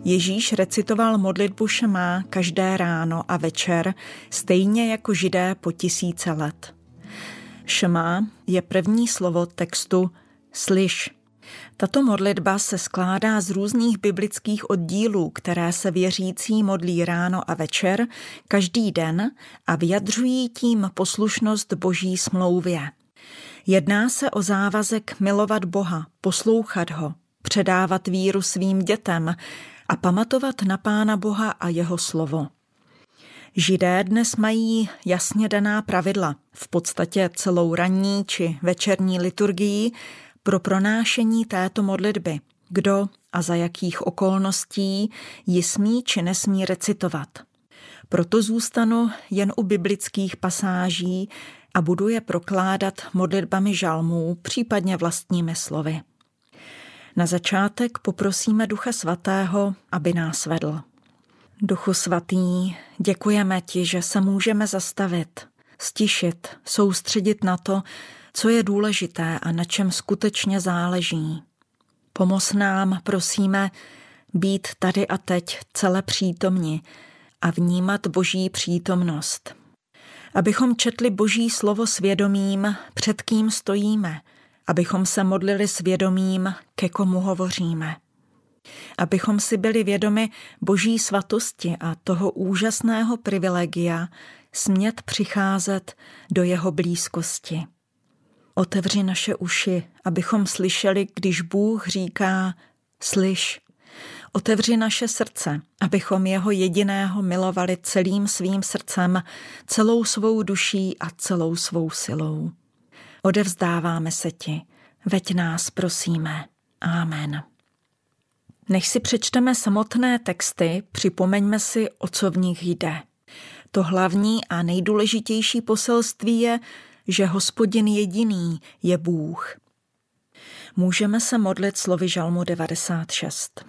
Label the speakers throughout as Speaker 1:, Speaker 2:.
Speaker 1: Ježíš recitoval modlitbu Šema každé ráno a večer, stejně jako Židé po 1000 let. Šema je první slovo textu slyš. Tato modlitba se skládá z různých biblických oddílů, které se věřící modlí ráno a večer, každý den a vyjadřují tím poslušnost Boží smlouvě. Jedná se o závazek milovat Boha, poslouchat ho, předávat víru svým dětem a pamatovat na Pána Boha a jeho slovo. Židé dnes mají jasně daná pravidla, v podstatě celou ranní či večerní liturgii, pro pronášení této modlitby, kdo a za jakých okolností ji smí či nesmí recitovat. Proto zůstanu jen u biblických pasáží a budu je prokládat modlitbami žalmů, případně vlastními slovy. Na začátek poprosíme Ducha Svatého, aby nás vedl. Duchu Svatý, děkujeme ti, že se můžeme zastavit, stišit, soustředit na to, co je důležité a na čem skutečně záleží. Pomoz nám, prosíme, být tady a teď celé přítomni a vnímat Boží přítomnost. Abychom četli Boží slovo svědomím, před kým stojíme, abychom se modlili svědomím, ke komu hovoříme. Abychom si byli vědomi Boží svatosti a toho úžasného privilegia smět přicházet do jeho blízkosti. Otevři naše uši, abychom slyšeli, když Bůh říká slyš. Otevři naše srdce, abychom jeho jediného milovali celým svým srdcem, celou svou duší a celou svou silou. Odevzdáváme se ti, veď nás prosíme. Amen. Než si přečteme samotné texty, připomeňme si, o co v nich jde. To hlavní a nejdůležitější poselství je, že Hospodin jediný je Bůh. Můžeme se modlit slovy žalmu 96.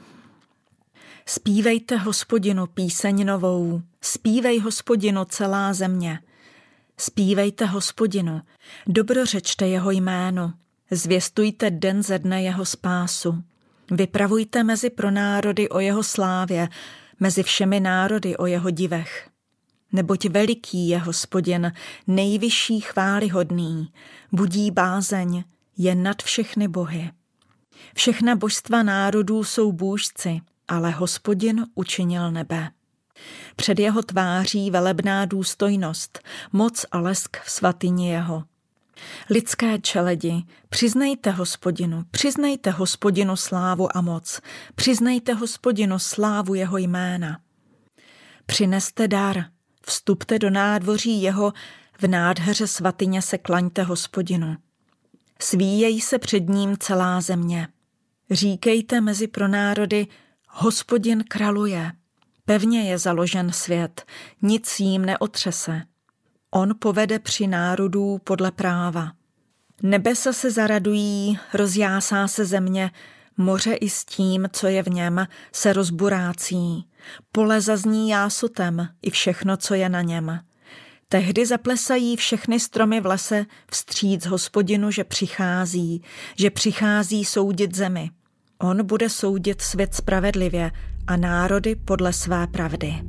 Speaker 1: Zpívejte Hospodinu píseň novou, zpívej Hospodinu celá země. Zpívejte Hospodinu, dobrořečte jeho jméno, zvěstujte den ze dne jeho spásu. Vypravujte mezi pronárody o jeho slávě, mezi všemi národy o jeho divech. Neboť veliký je Hospodin, nejvyšší chvályhodný, budí bázeň, je nad všechny bohy. Všechna božstva národů jsou bůžci, ale Hospodin učinil nebe. Před jeho tváří velebná důstojnost, moc a lesk v svatyni jeho. Lidské čeledi, přiznejte Hospodinu slávu a moc, přiznejte Hospodinu slávu jeho jména. Přineste dar, vstupte do nádvoří jeho, v nádheře svatyně se klaňte Hospodinu. Svíjej se před ním celá země. Říkejte mezi pronárody, Hospodin kraluje. Pevně je založen svět, nic jím neotřese. On povede při národů podle práva. Nebesa se zaradují, rozjásá se země, moře i s tím, co je v něm, se rozburácí. Pole zazní jásotem i všechno, co je na něm. Tehdy zaplesají všechny stromy v lese vstříc Hospodinu, že přichází soudit zemi. On bude soudit svět spravedlivě a národy podle své pravdy.